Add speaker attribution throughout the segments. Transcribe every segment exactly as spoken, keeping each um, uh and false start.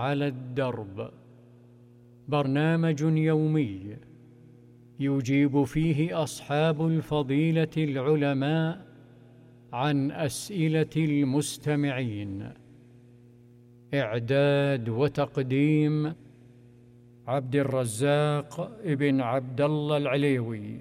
Speaker 1: على الدرب، برنامج يومي يجيب فيه أصحاب الفضيلة العلماء عن أسئلة المستمعين. إعداد وتقديم عبد الرزاق ابن عبد الله العليوي.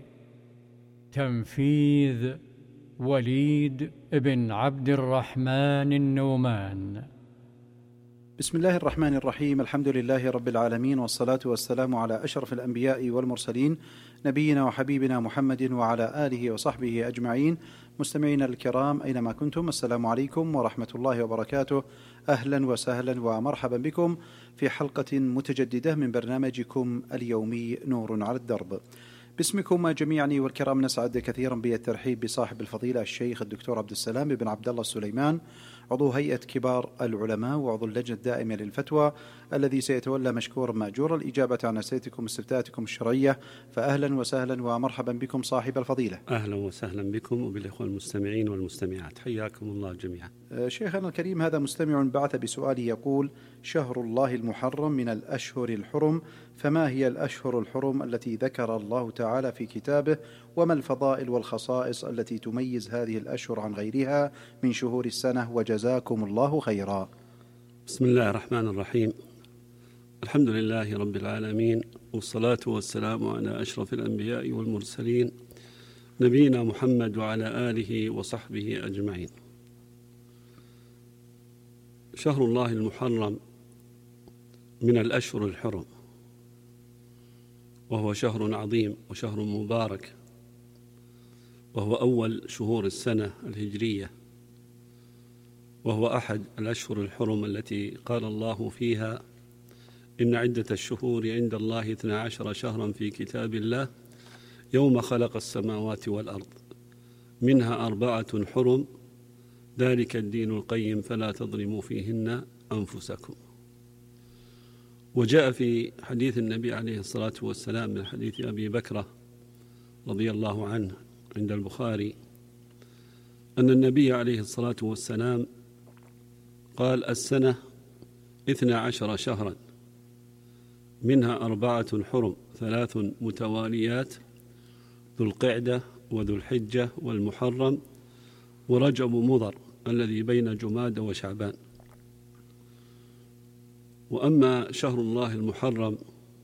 Speaker 1: تنفيذ وليد بن عبد الرحمن النومان.
Speaker 2: بسم الله الرحمن الرحيم. الحمد لله رب العالمين، والصلاة والسلام على أشرف الأنبياء والمرسلين، نبينا وحبيبنا محمد وعلى آله وصحبه أجمعين. مستمعينا الكرام أينما كنتم، السلام عليكم ورحمة الله وبركاته. أهلا وسهلا ومرحبا بكم في حلقة متجددة من برنامجكم اليومي نور على الدرب. باسمكم جميعا والكرام نسعد كثيرا بالترحيب بصاحب الفضيلة الشيخ الدكتور عبد السلام بن عبد الله السليمان، عضو هيئة كبار العلماء وعضو اللجنة الدائمة للفتوى، الذي سيتولى مشكورا مأجورا الإجابة عن أسئلتكم واستفتاءاتكم الشرعية. فأهلا وسهلا ومرحبا بكم صاحب الفضيلة.
Speaker 3: أهلا وسهلا بكم وبالإخوة المستمعين والمستمعات، حياكم الله جميعا.
Speaker 2: شيخنا الكريم، هذا مستمع بعث بسؤال يقول: شهر الله المحرم من الأشهر الحرم، فما هي الأشهر الحرم التي ذكر الله تعالى في كتابه، وما الفضائل والخصائص التي تميز هذه الأشهر عن غيرها من شهور السنة؟ وجزاكم الله خيرا.
Speaker 3: بسم الله الرحمن الرحيم. الحمد لله رب العالمين، والصلاة والسلام على أشرف الأنبياء والمرسلين، نبينا محمد وعلى آله وصحبه أجمعين. شهر الله المحرم من الأشهر الحرم، وهو شهر عظيم وشهر مبارك، وهو أول شهور السنة الهجرية، وهو أحد الأشهر الحرم التي قال الله فيها: إن عدة الشهور عند الله اثنا عشر شهرا في كتاب الله يوم خلق السماوات والأرض منها أربعة حرم ذلك الدين القيم فلا تظلموا فيهن أنفسكم. وجاء في حديث النبي عليه الصلاة والسلام من حديث أبي بكرة رضي الله عنه عند البخاري أن النبي عليه الصلاة والسلام قال: السنة اثنا عشر شهرا منها أربعة حرم ثلاث متواليات ذو القعدة وذو الحجة والمحرم ورجب مضر الذي بين جماد وشعبان. وأما شهر الله المحرم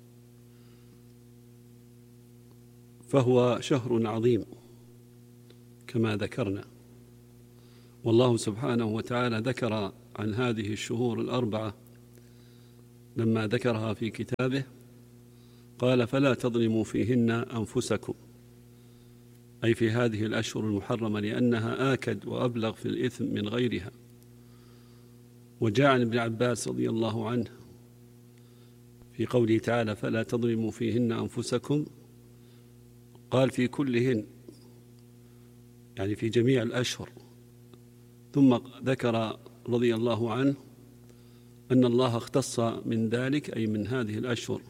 Speaker 3: فهو شهر عظيم كما ذكرنا، والله سبحانه وتعالى ذكر عن هذه الشهور الأربعة لما ذكرها في كتابه قال: فلا تظلموا فيهن أنفسكم، أي في هذه الأشهر المحرمة، لأنها آكد وأبلغ في الإثم من غيرها. وجاء عن ابن عباس رضي الله عنه في قوله تعالى: فلا تظلموا فيهن أنفسكم، قال: في كلهن، يعني في جميع الأشهر. ثم ذكر رضي الله عنه أن الله اختص من ذلك، أي من هذه الأشهر،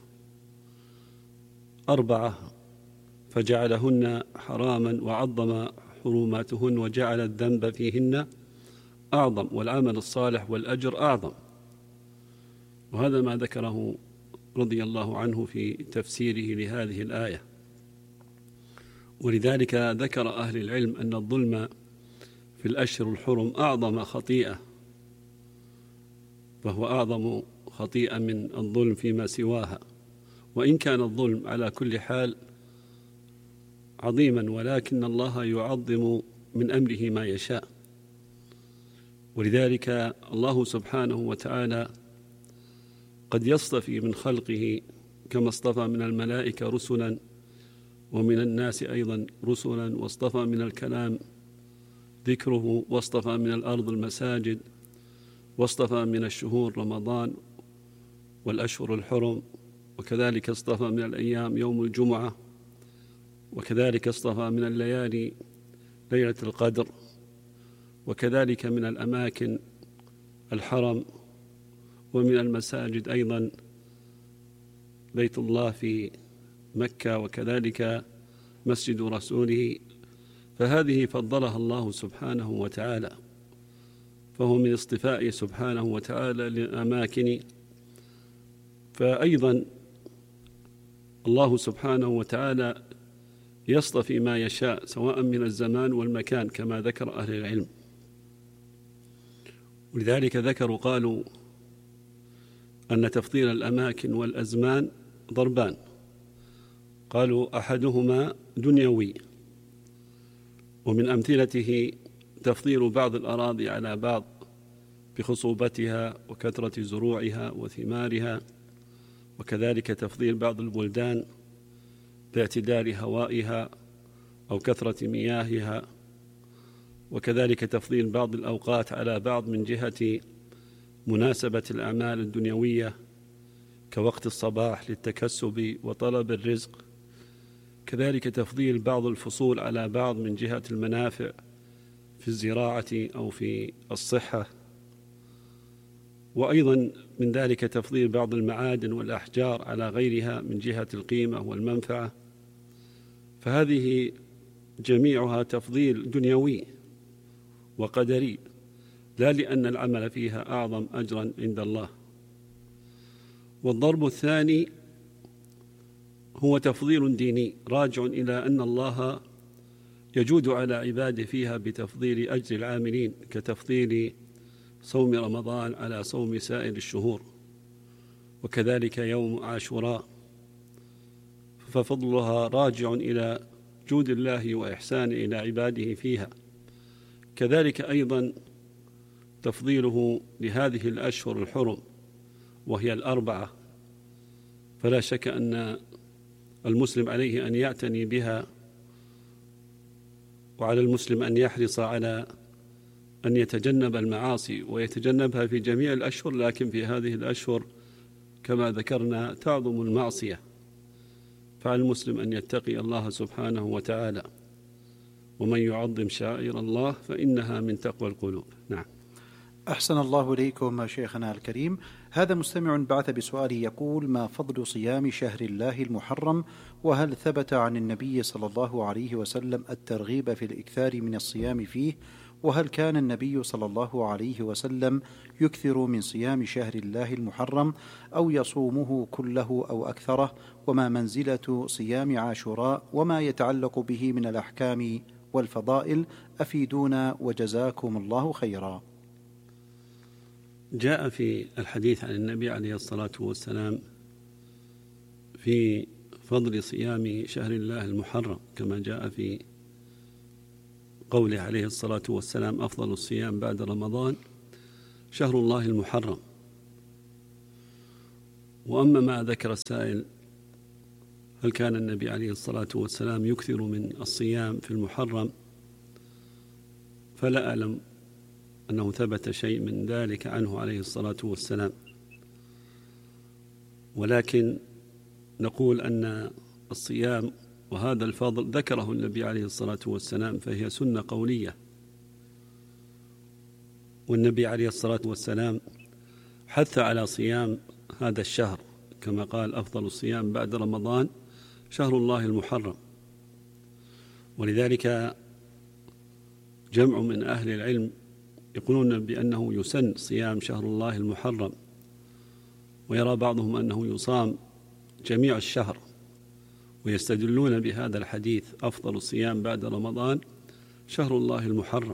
Speaker 3: أربعة فجعلهن حراما وعظم حرماتهن وجعل الذنب فيهن أعظم والعمل الصالح والأجر أعظم. وهذا ما ذكره رضي الله عنه في تفسيره لهذه الآية. ولذلك ذكر أهل العلم أن الظلم في الأشهر الحرم أعظم خطيئة، فهو أعظم خطيئة من الظلم فيما سواها، وإن كان الظلم على كل حال عظيما، ولكن الله يعظم من أمره ما يشاء. ولذلك الله سبحانه وتعالى قد يصطفي من خلقه كما اصطفى من الملائكة رسلا، ومن الناس أيضا رسلا، واصطفى من الكلام ذكره، واصطفى من الأرض المساجد، واصطفى من الشهور رمضان والأشهر الحرم، وكذلك اصطفى من الأيام يوم الجمعة، وكذلك اصطفى من الليالي ليلة القدر، وكذلك من الأماكن الحرم، ومن المساجد أيضا بيت الله في مكة، وكذلك مسجد رسوله. فهذه فضلها الله سبحانه وتعالى، فهو من اصطفائه سبحانه وتعالى للأماكن فأيضا الله سبحانه وتعالى يصطفي ما يشاء سواء من الزمان والمكان كما ذكر أهل العلم. ولذلك ذكروا قالوا أن تفضيل الأماكن والأزمان ضربان، قالوا أحدهما دنيوي، ومن أمثلته تفضيل بعض الأراضي على بعض بخصوبتها وكثرة زروعها وثمارها، وكذلك تفضيل بعض البلدان باعتدال هوائها أو كثرة مياهها، وكذلك تفضيل بعض الأوقات على بعض من جهة مناسبة الأعمال الدنيوية كوقت الصباح للتكسب وطلب الرزق، كذلك تفضيل بعض الفصول على بعض من جهة المنافع في الزراعة أو في الصحة، وأيضا من ذلك تفضيل بعض المعادن والأحجار على غيرها من جهة القيمة والمنفعة. فهذه جميعها تفضيل دنيوي وقدري، لا لأن العمل فيها أعظم أجرا عند الله. والضرب الثاني هو تفضيل ديني راجع إلى أن الله يجود على عباده فيها بتفضيل أجر العاملين، كتفضيل صوم رمضان على صوم سائر الشهور، وكذلك يوم عاشوراء، ففضلها راجع إلى جود الله وإحسانه إلى عباده فيها. كذلك أيضا تفضيله لهذه الأشهر الحرم وهي الأربعة، فلا شك أن المسلم عليه أن يعتني بها، وعلى المسلم أن يحرص على أن يتجنب المعاصي ويتجنبها في جميع الأشهر، لكن في هذه الأشهر كما ذكرنا تعظم المعصية، فعلى المسلم أن يتقي الله سبحانه وتعالى، ومن يعظم شعائر الله فإنها من تقوى القلوب. نعم.
Speaker 2: أحسن الله إليكم شيخنا الكريم. هذا مستمع بعث بسؤاله يقول: ما فضل صيام شهر الله المحرم؟ وهل ثبت عن النبي صلى الله عليه وسلم الترغيب في الإكثار من الصيام فيه؟ وهل كان النبي صلى الله عليه وسلم يكثر من صيام شهر الله المحرم أو يصومه كله أو أكثره؟ وما منزلة صيام عاشوراء وما يتعلق به من الأحكام والفضائل؟ أفيدونا وجزاكم الله خيرا.
Speaker 3: جاء في الحديث عن النبي عليه الصلاة والسلام في فضل صيام شهر الله المحرم كما جاء في قوله عليه الصلاة والسلام: أفضل الصيام بعد رمضان شهر الله المحرم. وأما ما ذكر السائل هل كان النبي عليه الصلاة والسلام يكثر من الصيام في المحرم، فلا أعلم أنه ثبت شيء من ذلك عنه عليه الصلاة والسلام، ولكن نقول أن الصيام وهذا الفضل ذكره النبي عليه الصلاة والسلام، فهي سنة قولية، والنبي عليه الصلاة والسلام حث على صيام هذا الشهر كما قال: أفضل الصيام بعد رمضان شهر الله المحرم. ولذلك جمع من أهل العلم يقولون بأنه يسن صيام شهر الله المحرم، ويرى بعضهم أنه يصام جميع الشهر، ويستدلون بهذا الحديث: أفضل الصيام بعد رمضان شهر الله المحرم.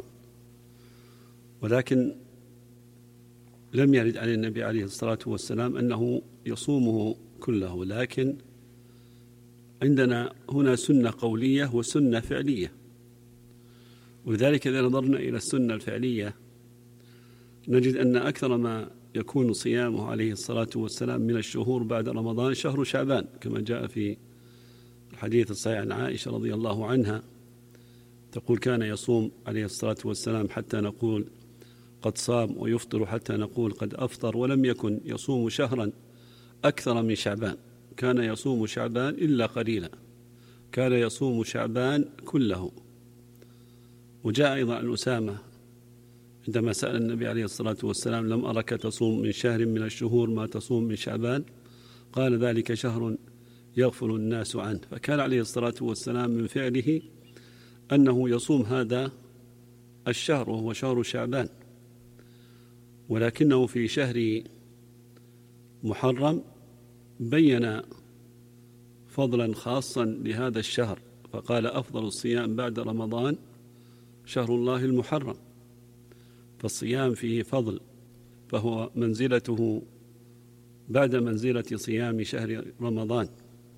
Speaker 3: ولكن لم يرد عن النبي عليه الصلاة والسلام أنه يصومه كله، لكن عندنا هنا سنة قولية وسنة فعلية. ولذلك إذا نظرنا إلى السنة الفعلية نجد أن أكثر ما يكون صيامه عليه الصلاة والسلام من الشهور بعد رمضان شهر شعبان، كما جاء في الحديث الصحيح عن عائشة رضي الله عنها تقول: كان يصوم عليه الصلاة والسلام حتى نقول قد صام، ويفطر حتى نقول قد أفطر، ولم يكن يصوم شهرا أكثر من شعبان، كان يصوم شعبان إلا قليلا، كان يصوم شعبان كله. وجاء أيضا عن أسامة عندما سأل النبي عليه الصلاة والسلام: لم أرك تصوم من شهر من الشهور ما تصوم من شعبان؟ قال: ذلك شهر يغفل الناس عنه. فكان عليه الصلاة والسلام من فعله أنه يصوم هذا الشهر وهو شهر شعبان، ولكنه في شهر محرم بين فضلا خاصا لهذا الشهر، فقال أفضل الصيام بعد رمضان شهر الله المحرم، فالصيام فيه فضل، فهو منزلته بعد منزلة صيام شهر رمضان.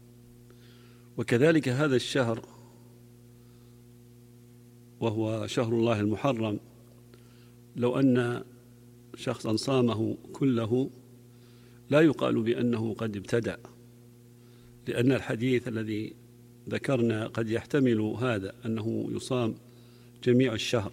Speaker 3: وكذلك هذا الشهر وهو شهر الله المحرم، لو أن شخصا صامه كله لا يقال بأنه قد ابتدع، لأن الحديث الذي ذكرنا قد يحتمل هذا، أنه يصام جميع الشهر.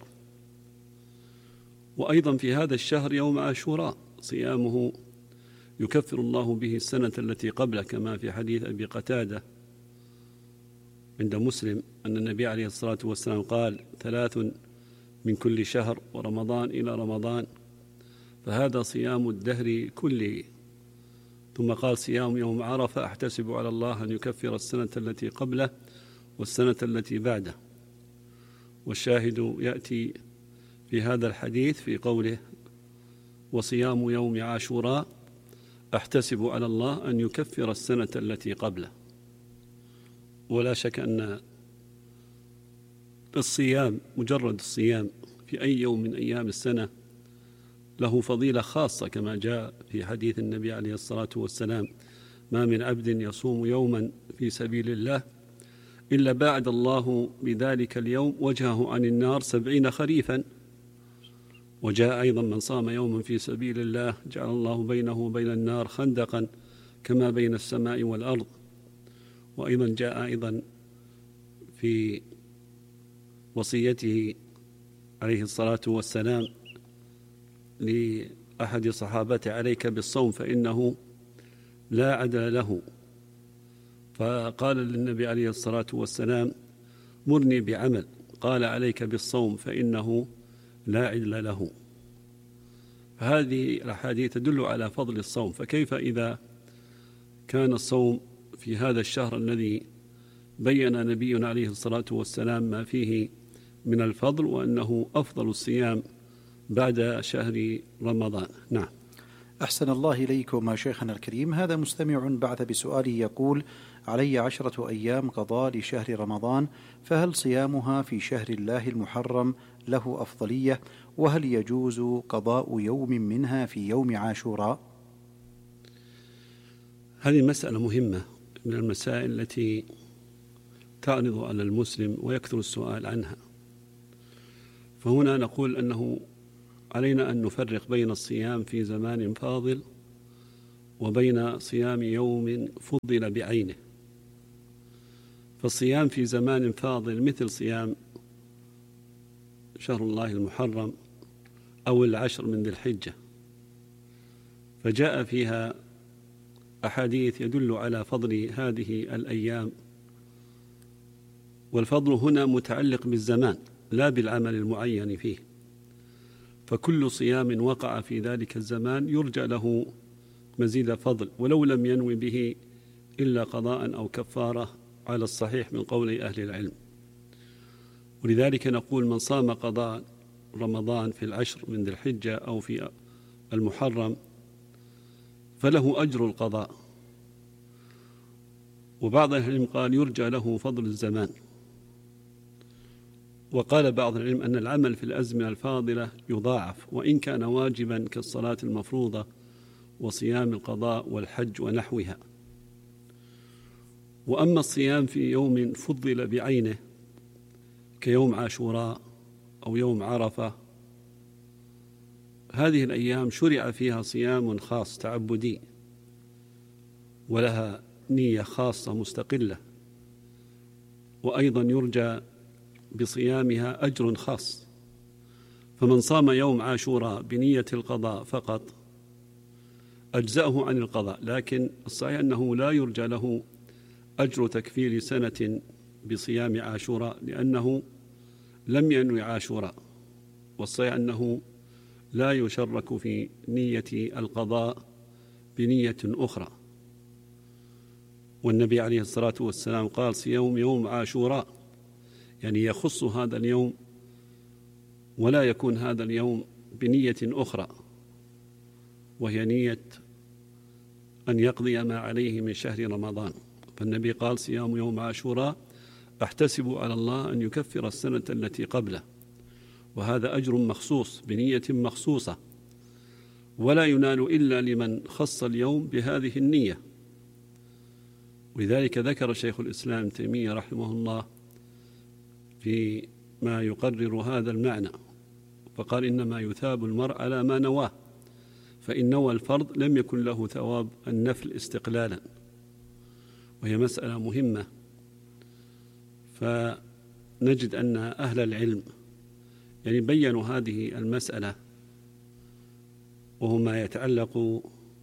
Speaker 3: وأيضا في هذا الشهر يوم عاشوراء صيامه يكفر الله به السنة التي قبله، كما في حديث أبي قتادة عند مسلم أن النبي عليه الصلاة والسلام قال: ثلاث من كل شهر ورمضان إلى رمضان، فهذا صيام الدهر كله. ثم قال: صيام يوم عرفة أحتسب على الله أن يكفر السنة التي قبله والسنة التي بعده. والشاهد يأتي في هذا الحديث في قوله: وصيام يوم عاشوراء أحتسب على الله أن يكفر السنة التي قبله. ولا شك أن الصيام، مجرد الصيام في أي يوم من أيام السنة، له فضيلة خاصة، كما جاء في حديث النبي عليه الصلاة والسلام: ما من عبد يصوم يوما في سبيل الله إلا باعد الله بذلك اليوم وجهه عن النار سبعين خريفا. وجاء أيضا: من صام يوما في سبيل الله جعل الله بينه وبين النار خندقا كما بين السماء والأرض. وأيضا جاء أيضا في وصيته عليه الصلاة والسلام لأحد صحابته: عليك بالصوم فإنه لا عدل له. فقال للنبي عليه الصلاة والسلام: مرني بعمل. قال: عليك بالصوم فإنه لا عدل له. هذه الأحاديث تدل على فضل الصوم، فكيف إذا كان الصوم في هذا الشهر الذي بين نبينا عليه الصلاة والسلام ما فيه من الفضل، وأنه أفضل الصيام بعد شهر رمضان. نعم.
Speaker 2: أحسن الله إليكم شيخنا الكريم. هذا مستمع بعث بسؤاله يقول: علي عشرة أيام قضاء لشهر رمضان، فهل صيامها في شهر الله المحرم له أفضلية؟ وهل يجوز قضاء يوم منها في يوم عاشوراء؟
Speaker 3: هذه مسألة مهمة من المسائل التي تعرض على المسلم ويكثر السؤال عنها. فهنا نقول أنه علينا أن نفرق بين الصيام في زمان فاضل وبين صيام يوم فضل بعينه. فالصيام في زمان فاضل مثل صيام شهر الله المحرم أو العشر من ذي الحجة، فجاء فيها أحاديث يدل على فضل هذه الأيام. والفضل هنا متعلق بالزمان لا بالعمل المعين فيه، فكل صيام وقع في ذلك الزمان يرجى له مزيد فضل، ولو لم ينوي به إلا قضاء أو كفارة على الصحيح من قول أهل العلم. ولذلك نقول: من صام قضاء رمضان في العشر من ذي الحجة أو في المحرم فله أجر القضاء. وبعض أهل العلم قال يرجى له فضل الزمان. وقال بعض العلم أن العمل في الأزمنة الفاضلة يضاعف، وإن كان واجبا كالصلاة المفروضة وصيام القضاء والحج ونحوها. وأما الصيام في يوم فضل بعينه كيوم عاشوراء أو يوم عرفة، هذه الأيام شرع فيها صيام خاص تعبدي ولها نية خاصة مستقلة، وأيضا يرجى بصيامها أجر خاص. فمن صام يوم عاشوراء بنية القضاء فقط أجزأه عن القضاء، لكن الصحيح أنه لا يرجى له أجر تكفير سنة بصيام عاشوراء، لأنه لم ينوي عاشوراء. والصحيح أنه لا يشرك في نية القضاء بنية أخرى. والنبي عليه الصلاة والسلام قال: صيام يوم عاشوراء، يعني يخص هذا اليوم ولا يكون هذا اليوم بنية أخرى، وهي نية أن يقضي ما عليه من شهر رمضان. فالنبي قال: صيام يوم عاشوراء أحتسب على الله أن يكفر السنة التي قبله، وهذا أجر مخصوص بنية مخصوصة، ولا ينال إلا لمن خص اليوم بهذه النية. ولذلك ذكر شيخ الإسلام ابن تيمية رحمه الله في ما يقرر هذا المعنى، فقال: إنما يثاب المرء على ما نواه، فإن نوى الفرض لم يكن له ثواب النفل استقلالا. وهي مسألة مهمة، فنجد أن أهل العلم يعني بيّنوا هذه المسألة، وهو ما يتعلق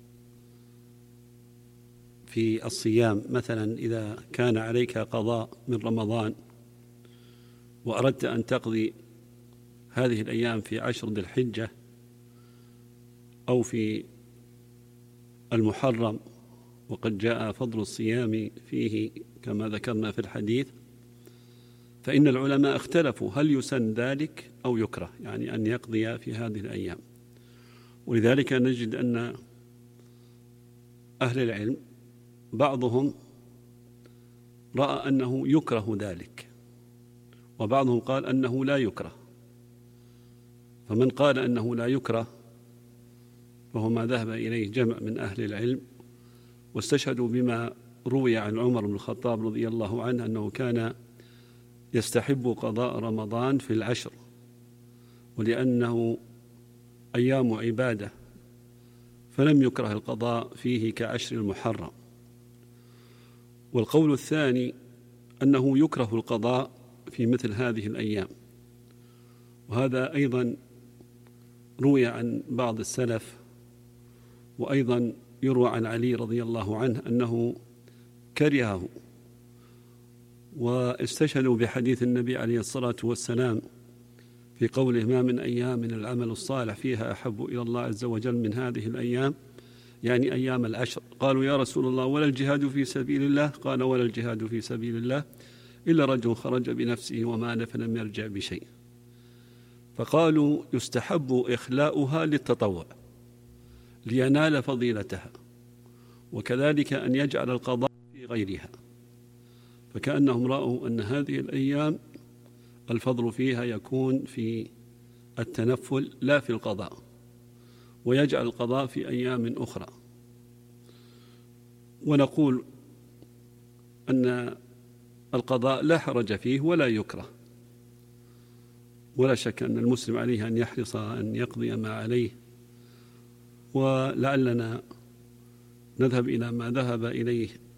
Speaker 3: في الصيام. مثلا إذا كان عليك قضاء من رمضان وأردت أن تقضي هذه الأيام في عشر ذي الحجة أو في المحرم، وقد جاء فضل الصيام فيه كما ذكرنا في الحديث، فإن العلماء اختلفوا هل يسن ذلك أو يكره، يعني أن يقضي في هذه الأيام. ولذلك نجد أن أهل العلم بعضهم رأى أنه يكره ذلك، وبعضهم قال أنه لا يكره. فمن قال أنه لا يكره وهو ما ذهب إليه جمع من أهل العلم، واستشهدوا بما روي عن عمر بن الخطاب رضي الله عنه أنه كان يستحب قضاء رمضان في العشر، ولأنه أيام عبادة فلم يكره القضاء فيه كعشر المحرم. والقول الثاني أنه يكره القضاء في مثل هذه الأيام، وهذا أيضا روي عن بعض السلف، وأيضا يروى عن علي رضي الله عنه أنه كرهه، واستشهدوا بحديث النبي عليه الصلاة والسلام في قوله: ما من أيام العمل الصالح فيها أحب إلى الله عز وجل من هذه الأيام، يعني أيام العشر. قالوا: يا رسول الله ولا الجهاد في سبيل الله؟ قال: ولا الجهاد في سبيل الله إلا رجل خرج بنفسه ومال فلم يرجع بشيء. فقالوا: يستحب إخلاؤها للتطوع لينال فضيلتها، وكذلك أن يجعل القضاء في غيرها. فكأنهم رأوا أن هذه الأيام الفضل فيها يكون في التنفل لا في القضاء، ويجعل القضاء في أيام أخرى. ونقول أن القضاء لا حرج فيه ولا يكره، ولا شك أن المسلم عليه أن يحرص أن يقضي ما عليه. ولعلنا نذهب إلى ما ذهب إليه